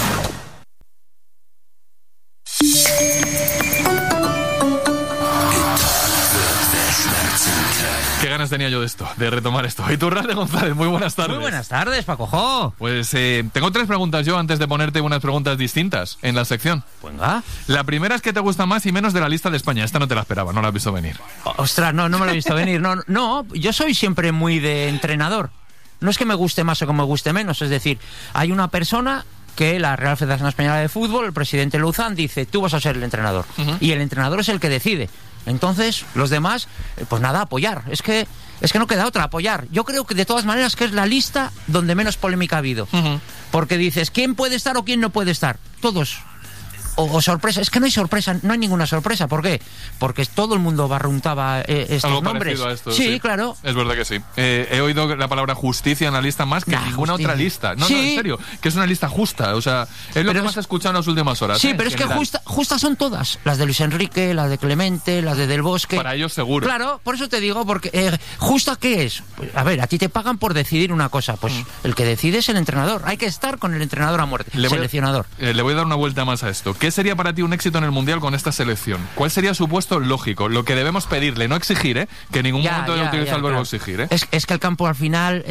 Qué ganas tenía yo de esto, de retomar esto. Iturralde González, muy buenas tardes. Muy buenas tardes, Paco. Pues tengo 3 preguntas yo antes de ponerte unas preguntas distintas en la sección. Venga. La primera es que te gusta más y menos de la lista de España. Esta no te la esperaba, no la has visto venir. Ostras, no me la he visto venir. No, yo soy siempre muy de entrenador. No es que me guste más o que me guste menos. Es decir, hay una persona que la Real Federación Española de Fútbol, el presidente Luzán, dice, tú vas a ser el entrenador. Y el entrenador es el que decide. Entonces, los demás, pues nada, apoyar. Es que no queda otra, apoyar. Yo creo que de todas maneras que es la lista donde menos polémica ha habido. Porque dices, ¿quién puede estar o quién no puede estar? Todos. O sorpresa. Es que no hay sorpresa, no hay ninguna sorpresa. ¿Por qué? Porque todo el mundo barruntaba estos algo nombres. A esto, sí, claro. Es verdad que sí. He oído la palabra justicia en la lista más que ninguna otra lista. No, en serio, que es una lista justa. O sea, es lo que más he escuchado en las últimas horas. Sí, pero es que justas son todas. Las de Luis Enrique, las de Clemente, las de Del Bosque. Para ellos seguro. Claro, por eso te digo, porque ¿justa qué es? Pues, a ver, a ti te pagan por decidir una cosa. Pues el que decide es el entrenador. Hay que estar con el entrenador a muerte, seleccionador. Le voy a dar una vuelta más a esto. ¿Qué sería para ti un éxito en el Mundial con esta selección? ¿Cuál sería su puesto lógico? Lo que debemos pedirle, no exigir, que en ningún momento haya utilizado el verbo exigir. Es que el campo al final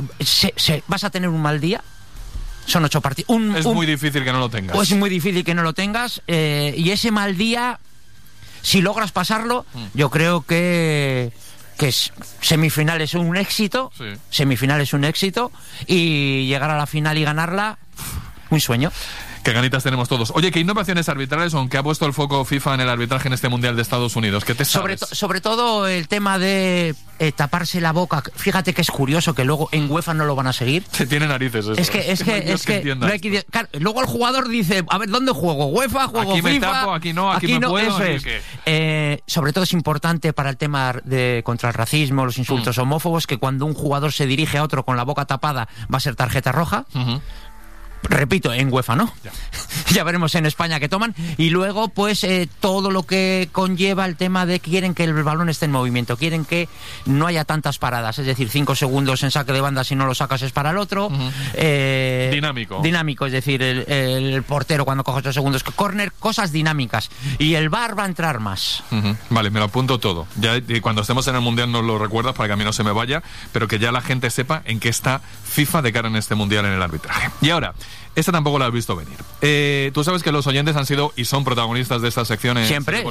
vas a tener un mal día. Son 8 partidos. Es muy difícil que no lo tengas. Pues es muy difícil que no lo tengas. Y ese mal día, si logras pasarlo, yo creo que semifinal es un éxito. Sí. Semifinal es un éxito. Y llegar a la final y ganarla, un sueño. Qué ganitas tenemos todos. Oye, ¿qué innovaciones arbitrales aunque ha puesto el foco FIFA en el arbitraje en este Mundial de Estados Unidos? ¿Qué te sabes? Sobre todo el tema de taparse la boca. Fíjate que es curioso que luego en UEFA no lo van a seguir. Se tiene narices eso. Es que no hay que, claro, luego el jugador dice, a ver, ¿dónde juego? ¿UEFA? ¿Juego aquí FIFA? Me tapo, aquí no me puedo. Eso es. Sobre todo es importante para el tema contra el racismo, los insultos homófobos, que cuando un jugador se dirige a otro con la boca tapada va a ser tarjeta roja. Repito, en UEFA no. Ya veremos en España qué toman. Y luego, pues, todo lo que conlleva el tema de que quieren que el balón esté en movimiento, quieren que no haya tantas paradas, es decir, 5 segundos en saque de banda, si no lo sacas es para el otro. Dinámico, es decir, el portero cuando coge 8 segundos, córner, cosas dinámicas. Y el VAR va a entrar más. Vale, me lo apunto todo. Ya cuando estemos en el Mundial nos lo recuerdas para que a mí no se me vaya, pero que ya la gente sepa en qué está FIFA de cara en este Mundial en el arbitraje. Y ahora, esta tampoco la has visto venir. Tú sabes que los oyentes han sido y son protagonistas de estas secciones. Siempre,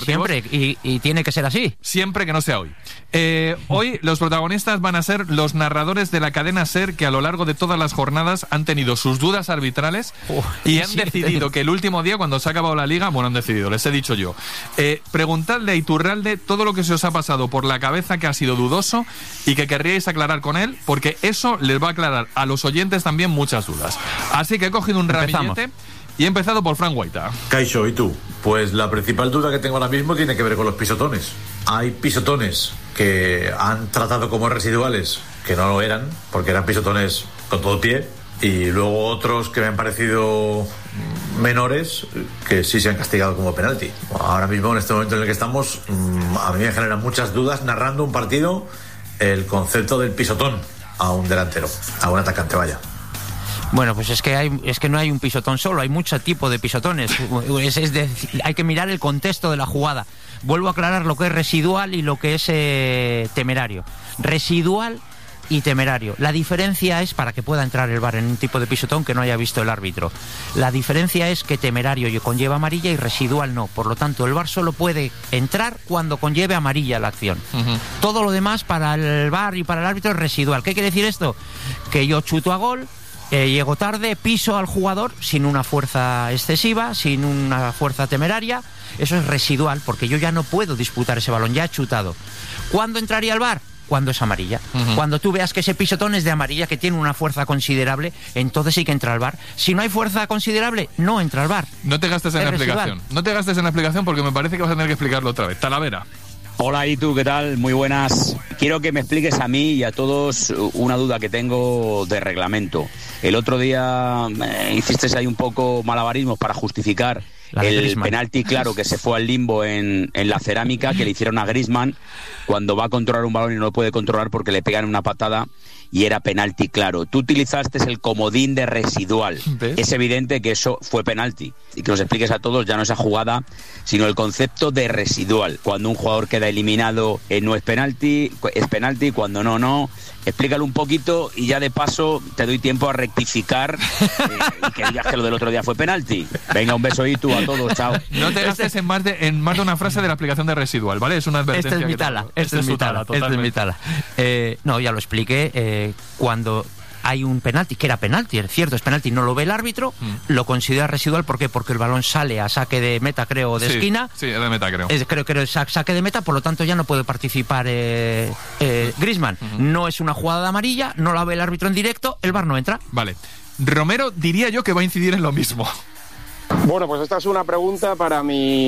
y tiene que ser así. Siempre que no sea hoy. Hoy los protagonistas van a ser los narradores de la cadena SER que a lo largo de todas las jornadas han tenido sus dudas arbitrales y han decidido que el último día, cuando se ha acabado la liga, han decidido, les he dicho yo, preguntadle a Iturralde todo lo que se os ha pasado por la cabeza que ha sido dudoso y que querríais aclarar con él, porque eso les va a aclarar a los oyentes también muchas dudas. Así que he cogido un ramillete y he empezado por Fran Guaita. Kaixo, ¿y tú? Pues la principal duda que tengo ahora mismo tiene que ver con los pisotones. Hay pisotones que han tratado como residuales, que no lo eran, porque eran pisotones con todo pie, y luego otros que me han parecido menores, que sí se han castigado como penalti. Ahora mismo, en este momento en el que estamos, a mí me generan muchas dudas narrando un partido el concepto del pisotón a un delantero, a un atacante, vaya. Bueno, pues es que no hay un pisotón solo, hay mucho tipo de pisotones. Es decir, hay que mirar el contexto de la jugada. Vuelvo a aclarar lo que es residual y lo que es temerario. Residual y temerario. La diferencia es, para que pueda entrar el VAR en un tipo de pisotón que no haya visto el árbitro, la diferencia es que temerario conlleva amarilla y residual no. Por lo tanto, el VAR solo puede entrar cuando conlleve amarilla la acción. Todo lo demás para el VAR y para el árbitro es residual. ¿Qué quiere decir esto? Que yo chuto a gol, llego tarde, piso al jugador sin una fuerza excesiva, sin una fuerza temeraria. Eso es residual, porque yo ya no puedo disputar ese balón, ya he chutado. ¿Cuándo entraría el VAR? Cuando es amarilla. Cuando tú veas que ese pisotón es de amarilla, que tiene una fuerza considerable, entonces sí que entra el VAR. Si no hay fuerza considerable, no entra el VAR. No te gastes en la explicación. No te gastes en la explicación, porque me parece que vas a tener que explicarlo otra vez. Talavera. Hola, ¿y tú qué tal? Muy buenas. Quiero que me expliques a mí y a todos una duda que tengo de reglamento. El otro día hiciste ahí un poco malabarismos para justificar el penalti claro que se fue al limbo en la cerámica que le hicieron a Griezmann cuando va a controlar un balón y no lo puede controlar porque le pegan una patada y era penalti claro. Tú utilizaste el comodín de residual. ¿Ves? Es evidente que eso fue penalti. Y que nos expliques a todos ya no esa jugada, sino el concepto de residual. Cuando un jugador queda eliminado no es penalti, cuando no. Explícalo un poquito y ya de paso te doy tiempo a rectificar y que digas que lo del otro día fue penalti. Venga, un beso y tú a todos, chao. No te gastes en más de una frase de la explicación de residual, ¿vale? Es una advertencia. Este es mi tala. Este es mi tala. No, ya lo expliqué. Cuando hay un penalti, que era penalti, es cierto, es penalti, no lo ve el árbitro, lo considera residual. ¿Por qué? Porque el balón sale a saque de meta, creo, de esquina. Sí, de meta, creo. Creo que es saque de meta, por lo tanto ya no puede participar Griezmann. No es una jugada de amarilla, no la ve el árbitro en directo, el VAR no entra. Vale. Romero diría yo que va a incidir en lo mismo. Bueno, pues esta es una pregunta para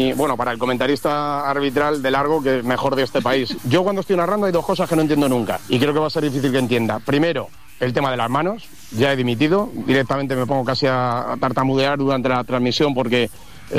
el comentarista arbitral de largo que mejor de este país. Yo cuando estoy narrando hay dos cosas que no entiendo nunca y creo que va a ser difícil que entienda. Primero, el tema de las manos. Ya he dimitido, directamente me pongo casi a tartamudear durante la transmisión porque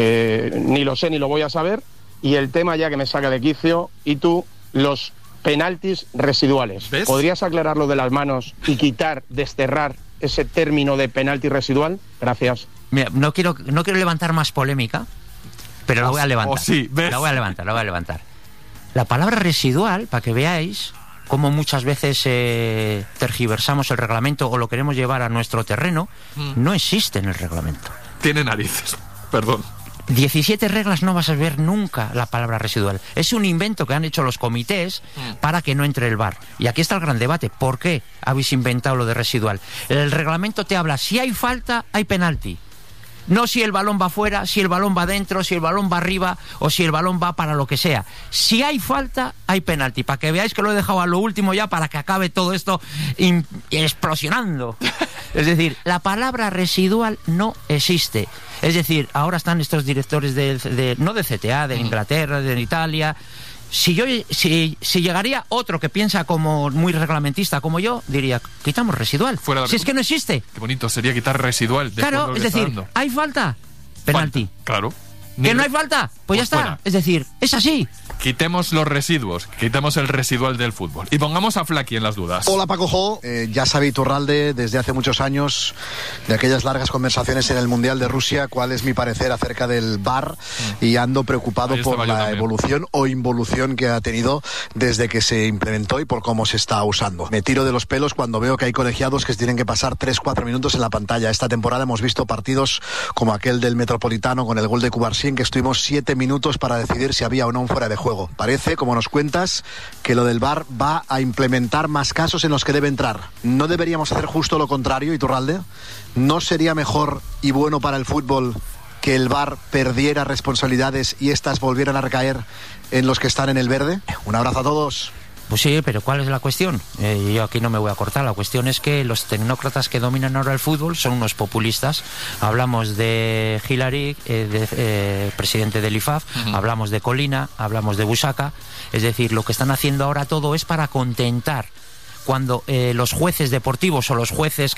ni lo sé ni lo voy a saber. Y el tema ya que me saca de quicio, y tú, los penaltis residuales. ¿Ves? ¿Podrías aclarar lo de las manos y desterrar ese término de penalti residual? Gracias. Mira, no quiero levantar más polémica, pero la voy a levantar. Sí, ¿ves? La voy a levantar. La palabra residual, para que veáis cómo muchas veces tergiversamos el reglamento o lo queremos llevar a nuestro terreno, no existe en el reglamento. Tiene narices, perdón. 17 reglas no vas a ver nunca la palabra residual. Es un invento que han hecho los comités para que no entre el VAR. Y aquí está el gran debate. ¿Por qué habéis inventado lo de residual? El reglamento te habla, si hay falta, hay penalti. No si el balón va fuera, si el balón va dentro, si el balón va arriba o si el balón va para lo que sea. Si hay falta, hay penalti. Para que veáis que lo he dejado a lo último ya para que acabe todo esto explosionando. Es decir, la palabra residual no existe. Es decir, ahora están estos directores no de CTA, de Inglaterra, de Italia. Si llegaría otro que piensa como muy reglamentista como yo, diría, quitamos residual. Si es que no existe. Qué bonito sería quitar residual. Claro, es decir, hay falta, penalti. Claro. ¿Que no hay falta? Pues ya está. Fuera. Es decir, es así. Quitemos los residuos, quitemos el residual del fútbol. Y pongamos a Flaky en las dudas. Hola, Paco. Ya sabe Iturralde desde hace muchos años, de aquellas largas conversaciones en el Mundial de Rusia, cuál es mi parecer acerca del VAR, y ando preocupado por la evolución o involución que ha tenido desde que se implementó y por cómo se está usando. Me tiro de los pelos cuando veo que hay colegiados que tienen que pasar 3-4 minutos en la pantalla. Esta temporada hemos visto partidos como aquel del Metropolitano con el gol de Cubarsí, que estuvimos 7 minutos para decidir si había o no un fuera de juego. Parece, como nos cuentas, que lo del VAR va a implementar más casos en los que debe entrar. ¿No deberíamos hacer justo lo contrario, Iturralde? ¿No sería mejor y bueno para el fútbol que el VAR perdiera responsabilidades y estas volvieran a recaer en los que están en el verde? Un abrazo a todos. Pues sí, pero ¿cuál es la cuestión? Yo aquí no me voy a cortar. La cuestión es que los tecnócratas que dominan ahora el fútbol son unos populistas. Hablamos de Hillary, presidente del IFAF, hablamos de Colina, hablamos de Busaka. Es decir, lo que están haciendo ahora todo es para contentar. Cuando los jueces deportivos o los jueces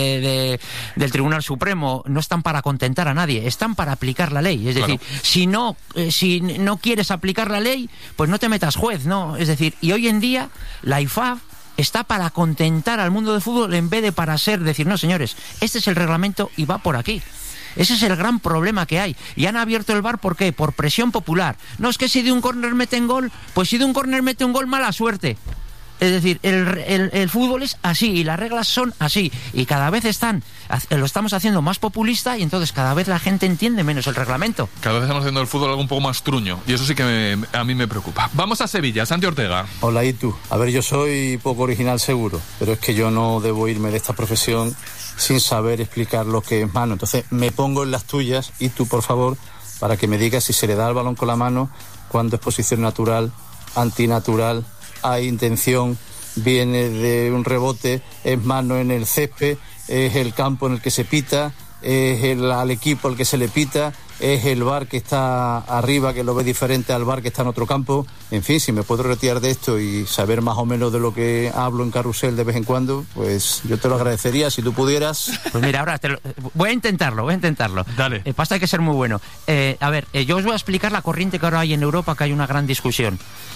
del Tribunal Supremo no están para contentar a nadie, están para aplicar la ley. Es decir, si no quieres aplicar la ley, pues no te metas juez, ¿no? Es decir, y hoy en día la IFAB está para contentar al mundo del fútbol en vez de para decir, no, señores, este es el reglamento y va por aquí. Ese es el gran problema que hay. Y han abierto el VAR, ¿por qué? Por presión popular. No es que si de un córner meten gol, pues si de un córner mete un gol, mala suerte. Es decir, el fútbol es así y las reglas son así. Y cada vez lo estamos haciendo más populista y entonces cada vez la gente entiende menos el reglamento. Cada vez estamos haciendo el fútbol algo un poco más truño. Y eso sí que a mí me preocupa. Vamos a Sevilla, Santi Ortega. Hola, ¿y tú? A ver, yo soy poco original seguro, pero es que yo no debo irme de esta profesión sin saber explicar lo que es mano. Entonces me pongo en las tuyas y tú, por favor, para que me digas si se le da el balón con la mano, cuándo es posición natural, antinatural, hay intención, viene de un rebote, es mano en el césped, es el campo en el que se pita, es al equipo al que se le pita, es el VAR que está arriba, que lo ve diferente al VAR que está en otro campo. En fin, si me puedo retirar de esto y saber más o menos de lo que hablo en Carrusel de vez en cuando, pues yo te lo agradecería si tú pudieras. Pues mira, ahora voy a intentarlo. Dale. Pasa, hay que ser muy bueno. Yo os voy a explicar la corriente que ahora hay en Europa, que hay una gran discusión.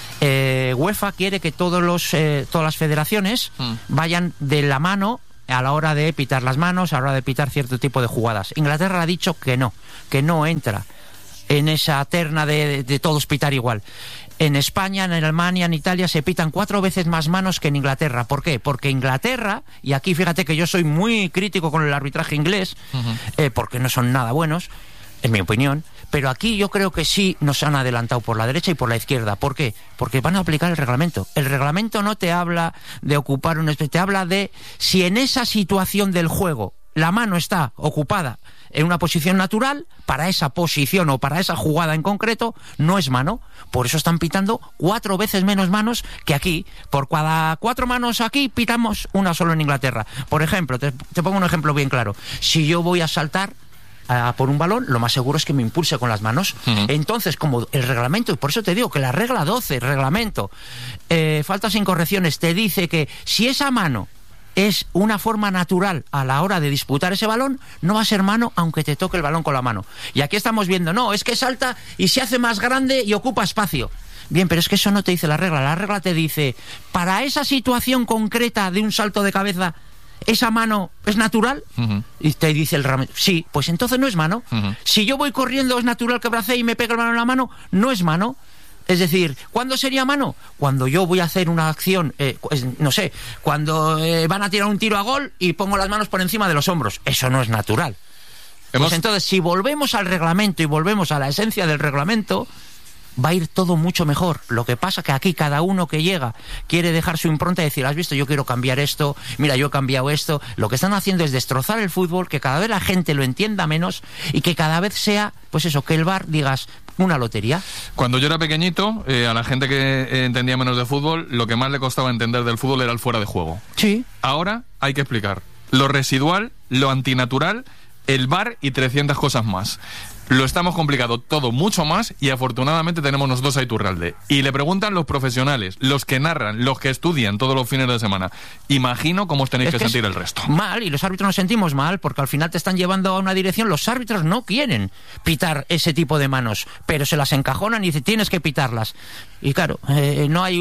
UEFA quiere que todas las federaciones vayan de la mano a la hora de pitar las manos, a la hora de pitar cierto tipo de jugadas. Inglaterra ha dicho que no entra en esa terna de todos pitar igual. En España, en Alemania, en Italia se pitan 4 veces más manos que en Inglaterra. ¿Por qué? Porque Inglaterra, y aquí fíjate que yo soy muy crítico con el arbitraje inglés, porque no son nada buenos, en mi opinión, pero aquí yo creo que sí nos han adelantado por la derecha y por la izquierda. ¿Por qué? Porque van a aplicar el reglamento. El reglamento no te habla de ocupar un espacio, te habla de si en esa situación del juego la mano está ocupada en una posición natural, para esa posición o para esa jugada en concreto, no es mano. Por eso están pitando 4 veces menos manos que aquí. Por cada 4 manos aquí, pitamos una solo en Inglaterra. Por ejemplo, te pongo un ejemplo bien claro. Si yo voy a saltar por un balón, lo más seguro es que me impulse con las manos. Entonces, como el reglamento, y por eso te digo que la regla 12, reglamento, faltas e incorrecciones, te dice que si esa mano es una forma natural a la hora de disputar ese balón, no va a ser mano aunque te toque el balón con la mano. Y aquí estamos viendo, no, es que salta y se hace más grande y ocupa espacio. Bien, pero es que eso no te dice la regla te dice, para esa situación concreta de un salto de cabeza, ¿esa mano es natural? Y te dice el reglamento, sí, pues entonces no es mano. Si yo voy corriendo, es natural que bracee y me pegue el balón en la mano, no es mano. Es decir, ¿cuándo sería mano? Cuando yo voy a hacer una acción, no sé, cuando van a tirar un tiro a gol y pongo las manos por encima de los hombros. Eso no es natural. Pues entonces, si volvemos al reglamento y volvemos a la esencia del reglamento, va a ir todo mucho mejor. Lo que pasa que aquí cada uno que llega quiere dejar su impronta y decir, ¿has visto? Yo quiero cambiar esto, mira, yo he cambiado esto. Lo que están haciendo es destrozar el fútbol, que cada vez la gente lo entienda menos y que cada vez sea, pues eso, que el VAR digas, una lotería. Cuando yo era pequeñito, a la gente que entendía menos de fútbol, lo que más le costaba entender del fútbol era el fuera de juego. Sí. Ahora hay que explicar lo residual, lo antinatural, el VAR y 300 cosas más. Lo estamos complicando todo mucho más y afortunadamente tenemos nosotros a Iturralde. Y le preguntan los profesionales, los que narran, los que estudian todos los fines de semana. Imagino cómo os tenéis que sentir el resto. Mal, y los árbitros nos sentimos mal porque al final te están llevando a una dirección. Los árbitros no quieren pitar ese tipo de manos, pero se las encajonan y dicen, tienes que pitarlas. Y claro, no hay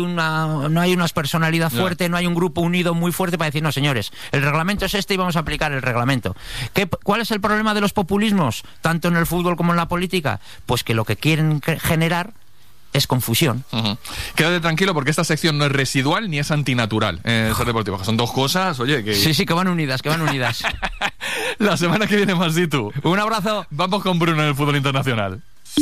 una personalidad fuerte, no hay un grupo unido muy fuerte para decir, no señores, el reglamento es este y vamos a aplicar el reglamento. ¿Cuál es el problema de los populismos, tanto en el fútbol como en la política? Pues que lo que quieren generar es confusión. Quédate tranquilo porque esta sección no es residual ni es antinatural. Ser deportivo, son dos cosas, oye, que... Sí, que van unidas, La semana que viene más y tú. Un abrazo. Vamos con Bruno en el fútbol internacional.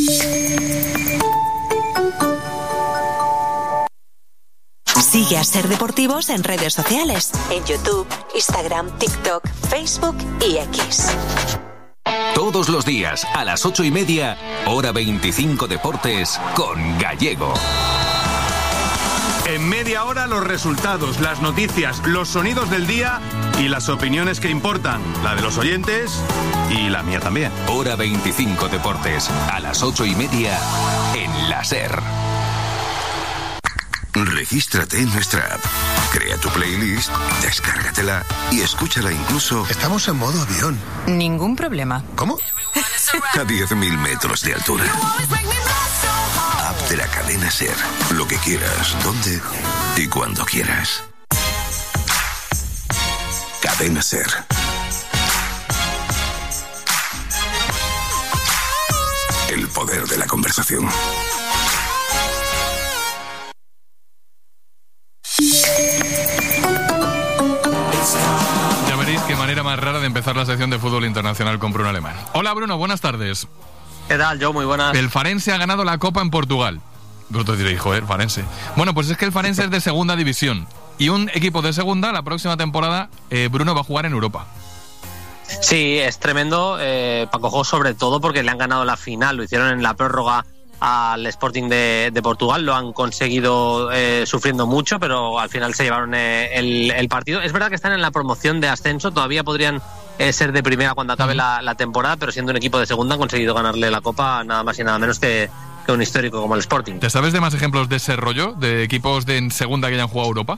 Sigue a Ser Deportivos en redes sociales, en YouTube, Instagram, TikTok, Facebook y X. Todos los días, a las 8:30, hora 25 Deportes, con Gallego. En media hora, los resultados, las noticias, los sonidos del día y las opiniones que importan. La de los oyentes y la mía también. Hora 25 Deportes, a las 8:30, en la SER. Regístrate en nuestra app, crea tu playlist, descárgatela y escúchala incluso... Estamos en modo avión. Ningún problema. ¿Cómo? A 10.000 metros de altura. App de la cadena SER. Lo que quieras, donde y cuando quieras. Cadena SER. El poder de la conversación. más rara de empezar la sección de fútbol internacional con Bruno Alemán. Hola Bruno, buenas tardes. ¿Qué tal, Joe? Muy buenas. El Farense ha ganado la Copa en Portugal. Vosotros diréis, joder, Farense. Bueno, pues es que el Farense es de segunda división. Y un equipo de segunda, la próxima temporada, Bruno, va a jugar en Europa. Sí, es tremendo, Paco Jo, sobre todo porque le han ganado la final, lo hicieron en la prórroga al Sporting de Portugal, lo han conseguido sufriendo mucho, pero al final se llevaron el partido. Es verdad que están en la promoción de ascenso, todavía podrían ser de primera cuando acabe la temporada, pero siendo un equipo de segunda han conseguido ganarle la Copa nada más y nada menos que un histórico como el Sporting. ¿Te sabes de más ejemplos de ese rollo, de equipos en segunda que hayan jugado Europa?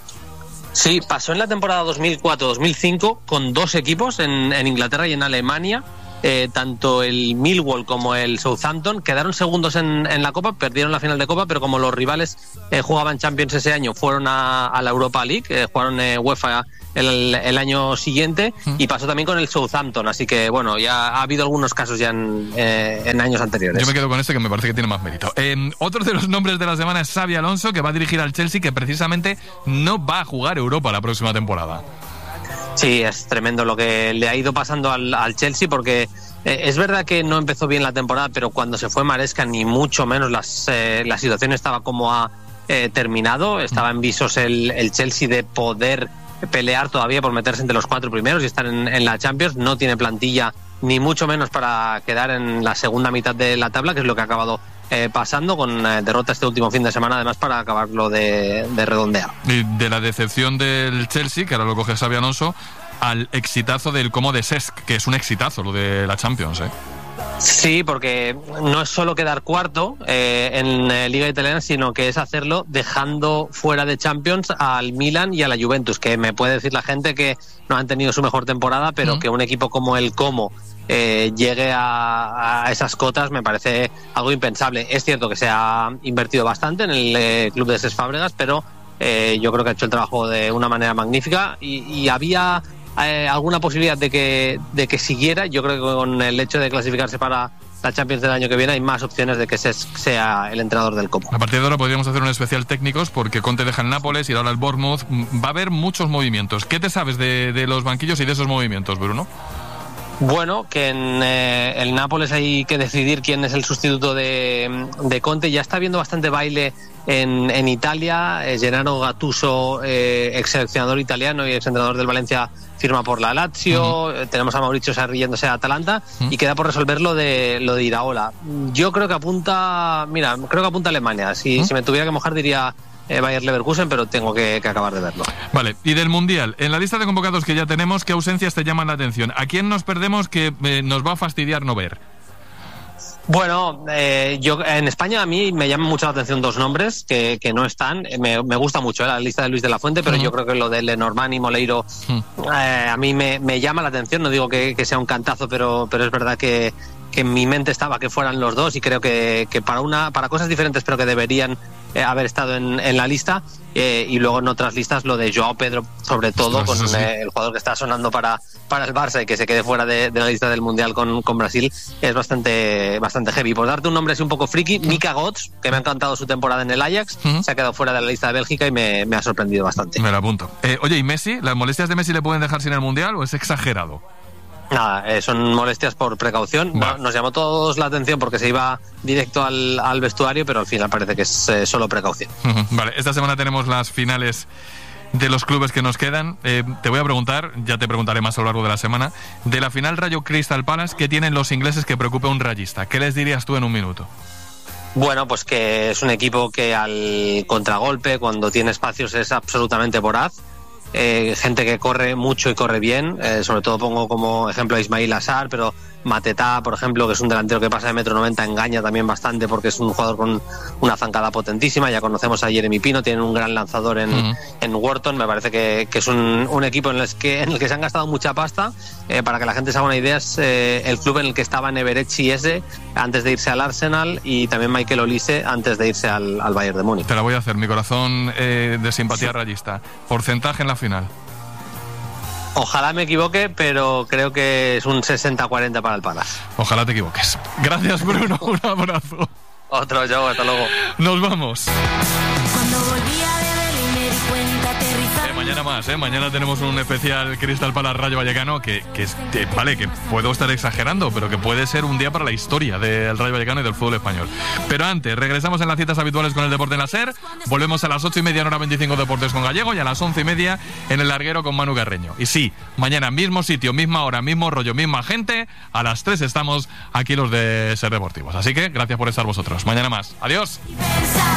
Sí, pasó en la temporada 2004-2005 con dos equipos en Inglaterra y en Alemania. Tanto el Millwall como el Southampton quedaron segundos en la Copa, perdieron la final de Copa, pero como los rivales jugaban Champions ese año, fueron a la Europa League, jugaron UEFA el año siguiente, y pasó también con el Southampton, así que bueno, ya ha habido algunos casos ya en años anteriores. Yo me quedo con este, que me parece que tiene más mérito. Otro de los nombres de la semana es Xabi Alonso, que va a dirigir al Chelsea, que precisamente no va a jugar Europa la próxima temporada. Sí, es tremendo lo que le ha ido pasando al Chelsea, porque es verdad que no empezó bien la temporada, pero cuando se fue Maresca ni mucho menos la situación estaba como ha terminado. Estaba en visos el Chelsea de poder pelear todavía por meterse entre los 4 primeros y estar en la Champions. No tiene plantilla ni mucho menos para quedar en la segunda mitad de la tabla, que es lo que ha acabado pasando, con derrota este último fin de semana, además, para acabarlo de redondear. Y de la decepción del Chelsea, que ahora lo coge Xabi Alonso, al exitazo del Como de Cesc, que es un exitazo lo de la Champions, Sí, porque no es solo quedar cuarto en Liga Italiana, sino que es hacerlo dejando fuera de Champions al Milan y a la Juventus, que me puede decir la gente que no han tenido su mejor temporada, pero que un equipo como el Como llegue a esas cotas me parece algo impensable. Es cierto que se ha invertido bastante en el club de Cesc Fábregas, pero yo creo que ha hecho el trabajo de una manera magnífica, y había alguna posibilidad de que siguiera. Yo creo que con el hecho de clasificarse para la Champions del año que viene hay más opciones de que sea el entrenador del Como. A partir de ahora podríamos hacer un especial técnicos, porque Conte deja el Nápoles y ahora el Bournemouth. Va a haber muchos movimientos. ¿Qué te sabes de los banquillos y de esos movimientos, Bruno? Bueno, que en el Nápoles hay que decidir quién es el sustituto de Conte. Ya está habiendo bastante baile en Italia. Gennaro Gattuso, ex seleccionador italiano y ex entrenador del Valencia, firma por la Lazio. Tenemos a Mauricio Sarri yéndose a Atalanta, y queda por resolver lo de Iraola. Yo creo que apunta a Alemania. Si me tuviera que mojar diría Bayer Leverkusen, pero tengo que acabar de verlo. Vale, y del Mundial, en la lista de convocados que ya tenemos, ¿qué ausencias te llaman la atención? ¿A quién nos perdemos que nos va a fastidiar no ver? Bueno, yo en España a mí me llaman mucho la atención dos nombres que no están. Me gusta mucho la lista de Luis de la Fuente, pero yo creo que lo de Lenormand y Moleiro a mí me llama la atención. No digo que sea un cantazo, pero es verdad que en mi mente estaba que fueran los dos, y creo que para cosas diferentes, pero que deberían haber estado en la lista. Y luego en otras listas lo de Joao Pedro, sobre todo, el jugador que está sonando para el Barça, y que se quede fuera de la lista del Mundial con Brasil, es bastante heavy. Por darte un nombre así un poco friki, Mika Götze, que me ha encantado su temporada en el Ajax, se ha quedado fuera de la lista de Bélgica y me ha sorprendido bastante. Me lo apunto. Oye, ¿y Messi? ¿Las molestias de Messi le pueden dejar sin el Mundial o es exagerado? Nada, son molestias por precaución. Nos llamó todos la atención porque se iba directo al vestuario, pero al final parece que es solo precaución. Vale, esta semana tenemos las finales de los clubes que nos quedan. Te voy a preguntar, ya te preguntaré más a lo largo de la semana, de la final Rayo Crystal Palace, ¿qué tienen los ingleses que preocupe a un rayista? ¿Qué les dirías tú en un minuto? Bueno, pues que es un equipo que al contragolpe, cuando tiene espacios, es absolutamente voraz. Gente que corre mucho y corre bien, sobre todo pongo como ejemplo a Ismail Assar, pero Mateta, por ejemplo, que es un delantero que pasa de 1,90 m, engaña también bastante porque es un jugador con una zancada potentísima. Ya conocemos a Jeremy Pino, tienen un gran lanzador en Wharton. Me parece que es un equipo en el que se han gastado mucha pasta. Para que la gente se haga una idea, es el club en el que estaba Everett Chiese antes de irse al Arsenal, y también Michael Olise antes de irse al Bayern de Múnich. Te la voy a hacer, mi corazón de simpatía rayista. Porcentaje en la final. Ojalá me equivoque, pero creo que es un 60-40 para el Palace. Ojalá te equivoques. Gracias, Bruno. Un abrazo. Otro, yo, hasta luego. Nos vamos. Cuando volví a beber y me di cuenta aterrizando. mañana más, ¿eh? Mañana tenemos un especial Crystal Palace Rayo Vallecano que vale, que puedo estar exagerando, pero que puede ser un día para la historia del Rayo Vallecano y del fútbol español. Pero antes, regresamos en las citas habituales con el deporte en la SER. Volvemos a las 8:30 en hora 25 Deportes con Gallego y a las 11:30 en el Larguero con Manu Carreño. Y sí, mañana mismo sitio, misma hora, mismo rollo, misma gente. A las 3 estamos aquí los de SER Deportivos. Así que gracias por estar vosotros. Mañana más. Adiós.